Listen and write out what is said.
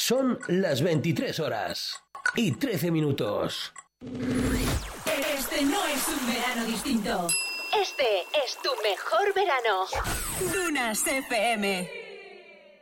Son las 23 horas y 13 minutos. Este no es un verano distinto. Este es tu mejor verano. Dunas FM.